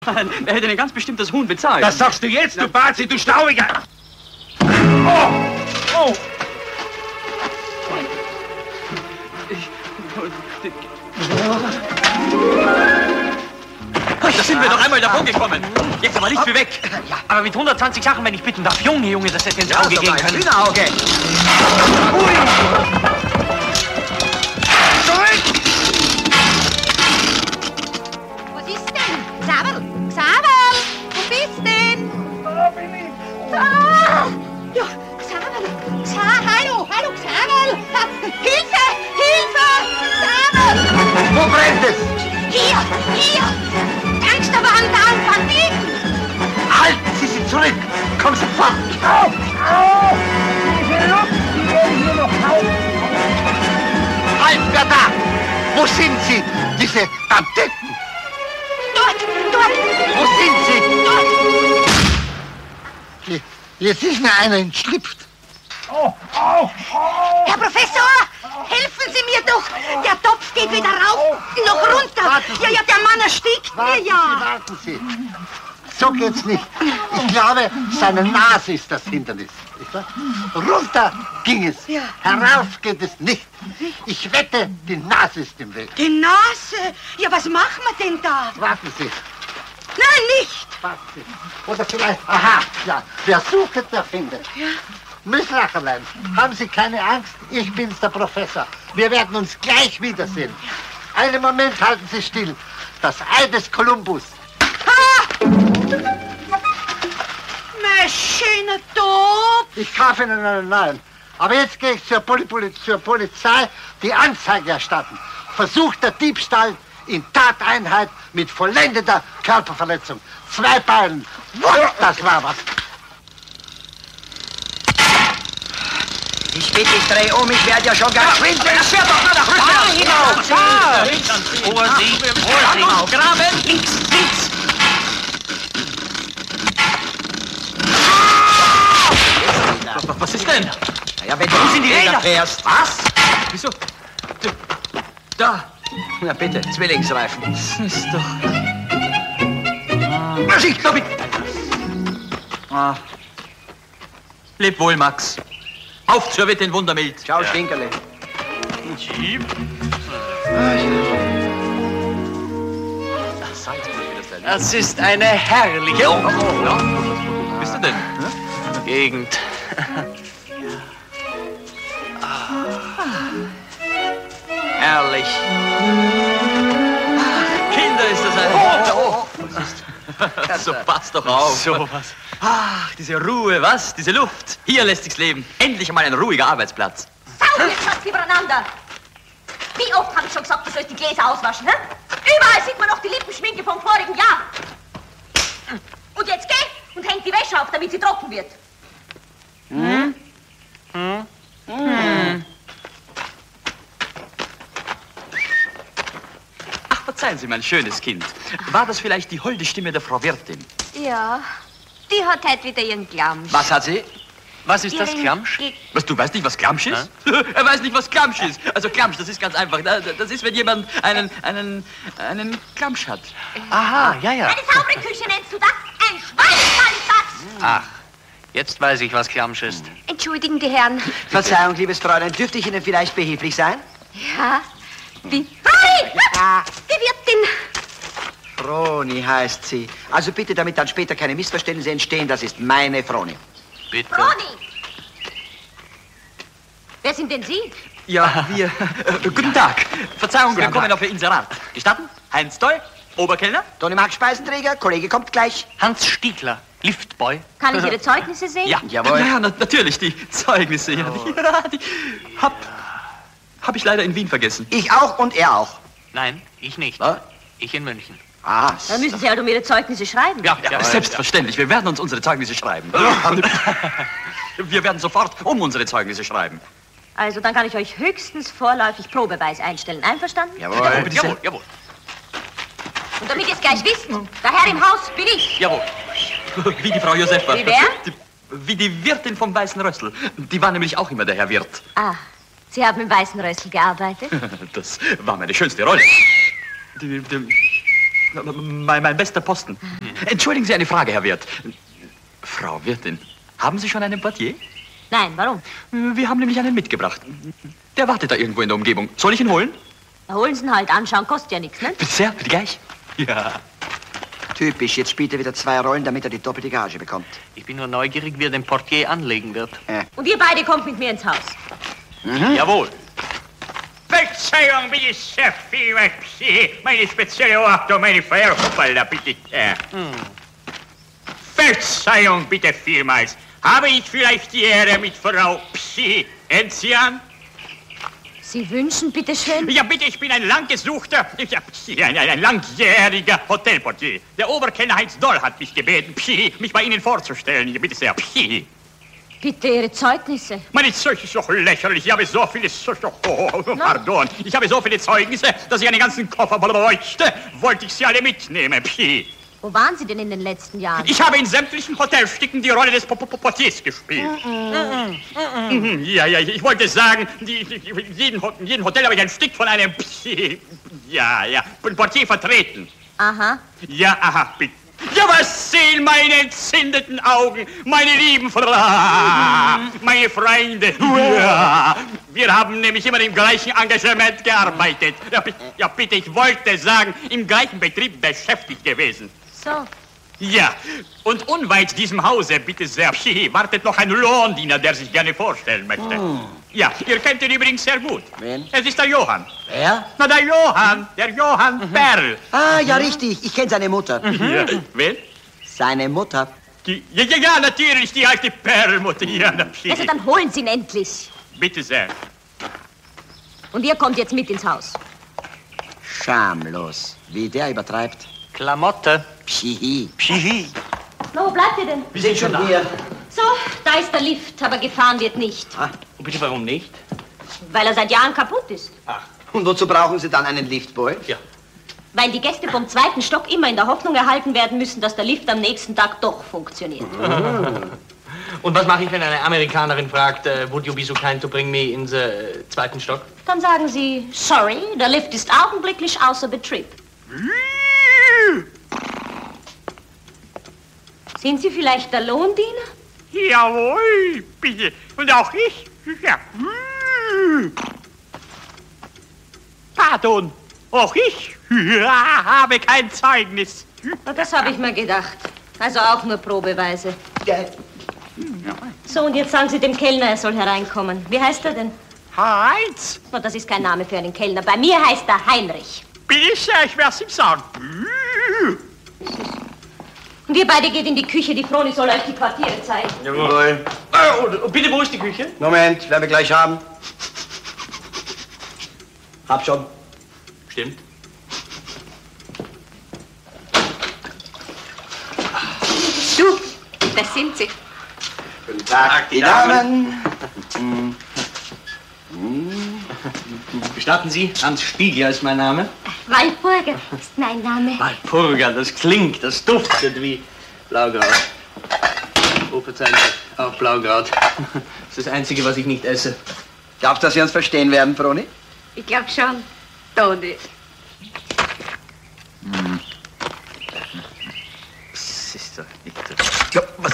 Er hätte ein ganz bestimmtes Huhn bezahlt. Das sagst du jetzt, du Bazi, du Staubiger! Oh! Oh! Da sind wir doch einmal davon gekommen. Jetzt aber nicht wie weg. Ja, aber mit 120 Sachen, wenn ich bitten darf. Junge, das hätte ins Auge gehen können. Hühnerauge. Ui! Zurück! Was ist denn? Xaver! Xaver! Wo bist denn? Da bin ich. Ah! Ja, Xaver! Hallo! Hallo, Xaver! Hilfe! Hilfe! Xaver! Wo brennt es? Hier! Gangsterwagen, Banditen! Halten Sie sie zurück! Kommen Sie fort! Au! Au! Diese Luft, die werden hier noch halten. Halt, wer da? Wo sind Sie, diese Banditen? Dort! Wo sind Sie? Dort! Jetzt ist mir einer entschlüpft. Oh! Au! Au! Herr Professor! Helfen Sie mir doch! Der Topf geht weder rauf noch runter! Warten Sie. Ja, der Mann erstickt mir ja! Warten Sie. So geht's nicht. Ich glaube, seine Nase ist das Hindernis. Nicht wahr? Runter ging es. Ja. Herauf geht es nicht. Ich wette, die Nase ist im Weg. Die Nase! Ja, was machen wir denn da? Warten Sie. Nein, nicht! Warten Sie. Oder vielleicht... Aha, ja. Wer sucht, der findet. Ja. Müslacherlein, haben Sie keine Angst? Ich bin's, der Professor. Wir werden uns gleich wiedersehen. Einen Moment, halten Sie still. Das Ei des Kolumbus. Mein schöner Top! Ich kaufe Ihnen einen neuen. Aber jetzt gehe ich zur Polizei die Anzeige erstatten. Versuchter Diebstahl in Tateinheit mit vollendeter Körperverletzung. 2 Beinen. Das war was. Ich bitte, ich drehe um, ich werde ja schon ganz schwindelig. Das fährt doch nur nach rückwärts. Hinauf, da! Vorsicht, Vorsicht. Graben, links. Was ist denn? Ja, wenn du uns in die Räder fährst. Was? Wieso? Da. Na bitte, Zwillingsreifen. Das ist doch... Vorsicht, Lobby! Ah. Leb wohl, Max. Auf zur Wette in Wundermild. Ciao, Stinkerle. Das ist eine herrliche Wo bist du denn? Gegend. Herrlich. Kinder, ist das ein... So, pass doch auf. So was. Ach, diese Ruhe, was? Diese Luft. Hier lässt sich's leben. Endlich einmal ein ruhiger Arbeitsplatz. Sauwirtschaft übereinander! Wie oft habe ich schon gesagt, du sollst die Gläser auswaschen, hä? Überall sieht man noch die Lippenschminke vom vorigen Jahr. Und jetzt geh und häng die Wäsche auf, damit sie trocken wird. Ach, verzeihen Sie, mein schönes Kind. War das vielleicht die holde Stimme der Frau Wirtin? Ja, die hat heute wieder ihren Glamsch. Was hat sie? Was ist das Klamsch? Was, du weißt nicht, was Gramsch ist? Er weiß nicht, was Gramsch ist. Also Gramsch, das ist ganz einfach. Das ist, wenn jemand einen Gramsch hat. Aha, ja. Eine saubere Küche nennst du das? Ein Schweinestall ist das! Ach, jetzt weiß ich, was Klamsch ist. Entschuldigen die Herren. Verzeihung, liebes Fräulein, dürfte ich Ihnen vielleicht behilflich sein? Ja, die... Froni! Die Wirtin! Froni heißt sie. Also bitte, damit dann später keine Missverständnisse entstehen, das ist meine Froni. Bitte. Froni! Wer sind denn Sie? Ja, wir... guten Tag. Verzeihung, wir kommen auf Ihr Inserat. Gestatten? Heinz Doll, Oberkellner. Toni Mark, Speisenträger, Kollege kommt gleich. Hans Stiegler, Liftboy. Kann ich Ihre Zeugnisse sehen? Ja, Jawohl. Ja, natürlich, die Zeugnisse. Ja, die hab ich leider in Wien vergessen. Ich auch und er auch. Nein, ich nicht. Was? Ich in München. Ah, Dann müssen Sie halt um Ihre Zeugnisse schreiben. Ja, selbstverständlich. Wir werden uns unsere Zeugnisse schreiben. Wir werden sofort unsere Zeugnisse schreiben. Also, dann kann ich euch höchstens vorläufig Probeweis einstellen. Einverstanden? jawohl. Jawohl. Und damit ihr es gleich wisst, der Herr im Haus bin ich. Jawohl. Wie die Frau Josefa. Wie wer? Wie die Wirtin vom Weißen Rössl. Die war nämlich auch immer der Herr Wirt. Ah, Sie haben im Weißen Rössl gearbeitet? Das war meine schönste Rolle. Mein bester Posten. Entschuldigen Sie eine Frage, Herr Wirt. Frau Wirtin, haben Sie schon einen Portier? Nein, warum? Wir haben nämlich einen mitgebracht. Der wartet da irgendwo in der Umgebung. Soll ich ihn holen? Da holen Sie ihn halt, anschauen kostet ja nichts, ne? Bitte sehr, bitte gleich. Ja. Typisch, jetzt spielt er wieder 2 Rollen, damit er die doppelte Gage bekommt. Ich bin nur neugierig, wie er den Portier anlegen wird. Und ihr beide kommt mit mir ins Haus. Jawohl. Verzeihung, bitte sehr vielmals. Meine spezielle Achtung, meine Frau Hoppala, bitte. Verzeihung, bitte vielmals. Habe ich vielleicht die Ehre mit Frau Psi Enzian? Sie wünschen, bitteschön? Ja, bitte, ich bin ein langgesuchter, ein langjähriger Hotelportier. Der Oberkellner Heinz Doll hat mich gebeten, mich bei Ihnen vorzustellen. Ja, bitte sehr, Bitte Ihre Zeugnisse. Meine Zeugnisse ist doch lächerlich. Ich habe so viele... Pardon. Ich habe so viele Zeugnisse, dass ich einen ganzen Koffer bräuchte. Wollte ich sie alle mitnehmen, Wo waren Sie denn in den letzten Jahren? Ich habe in sämtlichen Hotelstücken die Rolle des Portiers gespielt. Ja, ich wollte sagen, jeden Hotel habe ich ein Stück von einem Portier vertreten. Aha. Ja, aha, bitte. Ja, was sehen meine entzündeten Augen, meine lieben meine Freunde. Ja, wir haben nämlich immer im gleichen Engagement gearbeitet. Ja, bitte, ich wollte sagen, im gleichen Betrieb beschäftigt gewesen. So. Ja, und unweit diesem Hause, bitte sehr, wartet noch ein Lohndiener, der sich gerne vorstellen möchte. Ja, ihr kennt ihn übrigens sehr gut. Wen? Es ist der Johann. Wer? Na, der Johann Perl. Ah, ja, richtig. Ich kenne seine Mutter. Ja, wen? Seine Mutter. Ja, natürlich, die alte Perlmutter. Ja, Also dann holen Sie ihn endlich. bitte sehr. Und ihr kommt jetzt mit ins Haus. Schamlos. Wie der übertreibt. Klamotte. Pschi. Na, wo bleibt ihr denn? Wir sind schon hier. So, da ist der Lift, aber gefahren wird nicht. Und bitte, warum nicht? Weil er seit Jahren kaputt ist. Und wozu brauchen Sie dann einen Liftboy? Ja. Weil die Gäste vom 2. Stock immer in der Hoffnung erhalten werden müssen, dass der Lift am nächsten Tag doch funktioniert. Und was mache ich, wenn eine Amerikanerin fragt, would you be so kind to bring me in the 2. Stock? Dann sagen Sie, sorry, der Lift ist augenblicklich außer Betrieb. Sind Sie vielleicht der Lohndiener? Jawohl, bitte. Und auch ich. Ja. Pardon, auch ich habe kein Zeugnis. Na, das habe ich mir gedacht. Also auch nur probeweise. So, und jetzt sagen Sie dem Kellner, er soll hereinkommen. Wie heißt er denn? Heinz, Na, das ist kein Name für einen Kellner. Bei mir heißt er Heinrich. bitte sehr, ich werde es ihm sagen. Und ihr beide geht in die Küche, die Froni soll euch die Quartiere zeigen. Jawohl. Und bitte, wo ist die Küche? Moment, werden wir gleich haben. Hab schon. Stimmt. Du, das sind sie. Guten Tag, die Damen. Gestatten Sie, Hans Spiegel ist mein Name. Walpurger ist mein Name. Walpurga, das klingt, das duftet wie Blaukraut. Oh, verzeihen Sie, auch Blaukraut. Das ist das Einzige, was ich nicht esse. Glaubst du, dass wir uns verstehen werden, Froni? Ich glaube schon. Toni. Das ist doch nicht so. Ja, was?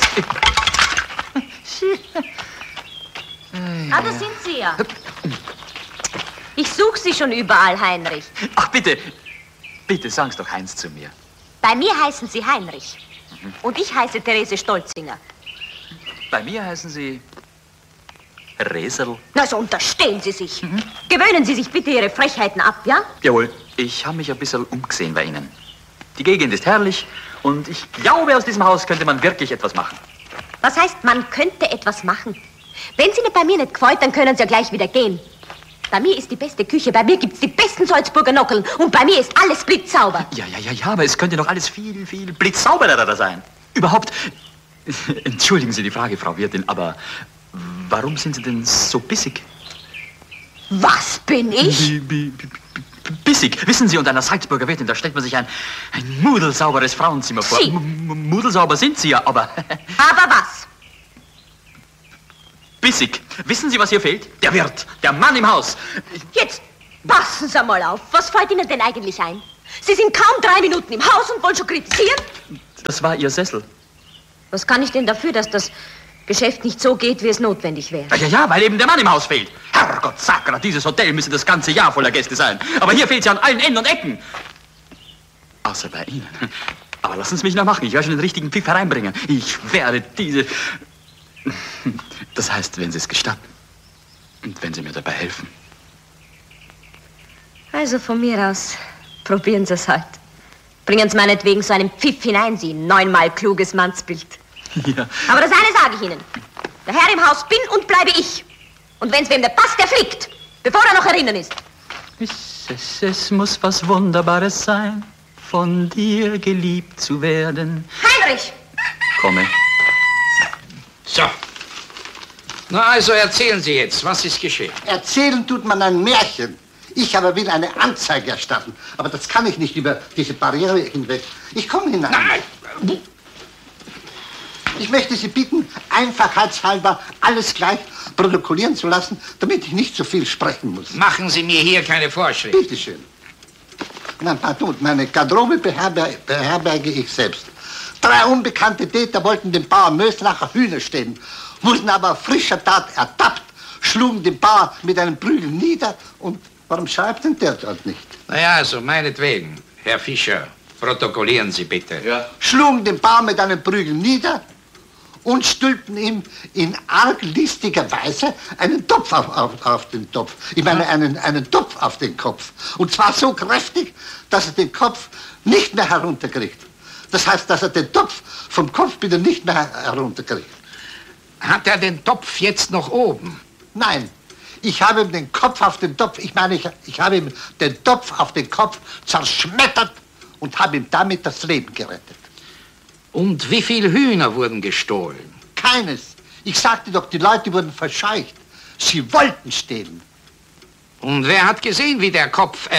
Ah, da sind Sie ja. Ich suche Sie schon überall, Heinrich. Ach, bitte. Bitte, sagen's doch Heinz zu mir. Bei mir heißen Sie Heinrich. Und ich heiße Therese Stolzinger. Bei mir heißen Sie Resel. Na, so unterstehen Sie sich. Gewöhnen Sie sich bitte Ihre Frechheiten ab, ja? Jawohl. Ich habe mich ein bisschen umgesehen bei Ihnen. Die Gegend ist herrlich und ich glaube, aus diesem Haus könnte man wirklich etwas machen. Was heißt, man könnte etwas machen? Wenn Sie nicht bei mir nicht gefreut, dann können Sie ja gleich wieder gehen. Bei mir ist die beste Küche, bei mir gibt's die besten Salzburger Nockeln und bei mir ist alles blitzsauber. Ja, aber es könnte doch alles viel, viel blitzsauberer da sein. Überhaupt, entschuldigen Sie die Frage, Frau Wirtin, aber warum sind Sie denn so bissig? Was bin ich? Bissig. Wissen Sie, unter einer Salzburger Wirtin, da stellt man sich ein mudelsauberes Frauenzimmer vor. Sie. Mudelsauber sind Sie ja, aber... Aber was? Bissig. Wissen Sie, was hier fehlt? Der Wirt, der Mann im Haus. Jetzt passen Sie mal auf. Was fällt Ihnen denn eigentlich ein? Sie sind kaum 3 Minuten im Haus und wollen schon kritisieren? Das war Ihr Sessel. Was kann ich denn dafür, dass das Geschäft nicht so geht, wie es notwendig wäre? Ja, weil eben der Mann im Haus fehlt. Herrgott, Sakra, dieses Hotel müsste das ganze Jahr voller Gäste sein. Aber hier fehlt sie an allen Enden und Ecken. Außer bei Ihnen. Aber lassen Sie mich noch machen. Ich werde schon den richtigen Pfiff hereinbringen. Ich werde diese... Das heißt, wenn Sie es gestatten. Und wenn Sie mir dabei helfen. Also von mir aus, probieren Sie es halt. Bringen Sie meinetwegen so einen Pfiff hinein, Sie 9-mal kluges Mannsbild. Ja. Aber das eine sage ich Ihnen. Der Herr im Haus bin und bleibe ich. Und wenn es wem der passt, der fliegt. Bevor er noch erinnern ist. Es muss was Wunderbares sein, von dir geliebt zu werden. Heinrich! Komme. So. Na also erzählen Sie jetzt, was ist geschehen? Erzählen tut man ein Märchen. Ich aber will eine Anzeige erstatten. Aber das kann ich nicht über diese Barriere hinweg. Ich komme hinein. Nein! Ich möchte Sie bitten, einfachheitshalber alles gleich protokollieren zu lassen, damit ich nicht so viel sprechen muss. Machen Sie mir hier keine Vorschrift. Bitte schön. Na, pardon, meine Garderobe beherberge ich selbst. 3 unbekannte Täter wollten dem Bauer Möslacher Hühner stehlen, wurden aber auf frischer Tat ertappt, schlugen den Bauer mit einem Prügel nieder und warum schreibt denn der dort nicht? Naja, also meinetwegen, Herr Fischer, protokollieren Sie bitte. Ja. Schlugen den Bauer mit einem Prügel nieder und stülpten ihm in arglistiger Weise einen Topf auf den Topf. Ich meine, einen Topf auf den Kopf. Und zwar so kräftig, dass er den Kopf nicht mehr herunterkriegt. Das heißt, dass er den Topf vom Kopf wieder nicht mehr herunterkriegt. Hat er den Topf jetzt noch oben? Nein, ich habe ihm den Kopf auf den Topf, ich habe ihm den Topf auf den Kopf zerschmettert und habe ihm damit das Leben gerettet. Und wie viele Hühner wurden gestohlen? Keines. Ich sagte doch, die Leute wurden verscheucht. Sie wollten stehlen. Und wer hat gesehen, wie der Topf,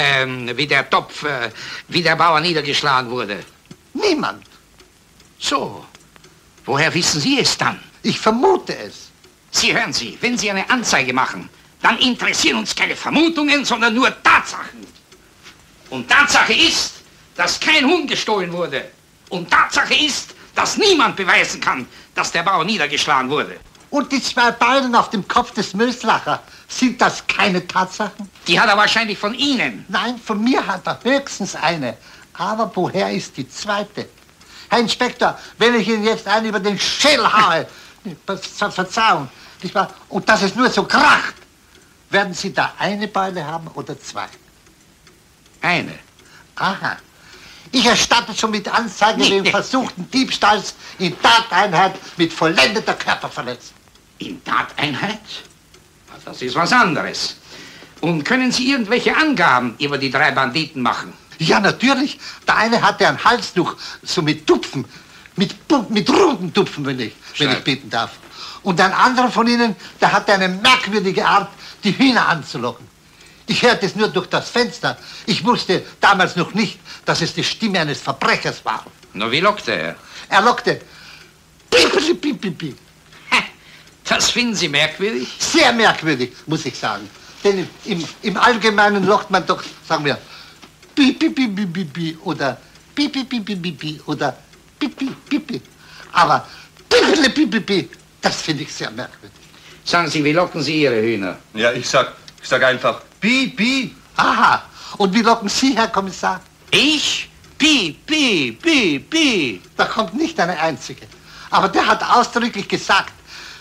wie der Bauer niedergeschlagen wurde? Niemand. So. Woher wissen Sie es dann? Ich vermute es. Sie hören Sie, wenn Sie eine Anzeige machen, dann interessieren uns keine Vermutungen, sondern nur Tatsachen. Und Tatsache ist, dass kein Huhn gestohlen wurde. Und Tatsache ist, dass niemand beweisen kann, dass der Bauer niedergeschlagen wurde. Und die 2 Beulen auf dem Kopf des Möslacher, sind das keine Tatsachen? Die hat er wahrscheinlich von Ihnen. Nein, von mir hat er höchstens eine. Aber woher ist die zweite? Herr Inspektor, wenn ich Ihnen jetzt einen über den Schädel haue, Verzeihung, nicht wahr? Und dass es nur so kracht, werden Sie da eine Beule haben oder 2? Eine. Aha. Ich erstatte schon mit Anzeige wegen versuchten Diebstahls in Tateinheit mit vollendeter Körperverletzung. In Tateinheit? Das ist was anderes. Und können Sie irgendwelche Angaben über die 3 Banditen machen? Ja, natürlich. Der eine hatte ein Halstuch, so mit Tupfen, mit runden Tupfen, wenn ich bitten darf. Und ein anderer von ihnen, der hatte eine merkwürdige Art, die Hühner anzulocken. Ich hörte es nur durch das Fenster. Ich wusste damals noch nicht, dass es die Stimme eines Verbrechers war. Na, wie lockte er? Er lockte. Pipeli, pipipi. Das finden Sie merkwürdig? Sehr merkwürdig, muss ich sagen. Denn im Allgemeinen lockt man doch, sagen wir, pipi oder pipi oder pipi pipi. Aber pipeli, pipipi, das finde ich sehr merkwürdig. Sagen Sie, wie locken Sie Ihre Hühner? Ja, ich sag einfach Pi. Aha. Und wie locken Sie, Herr Kommissar? Ich? Pi. Da kommt nicht eine einzige. Aber der hat ausdrücklich gesagt,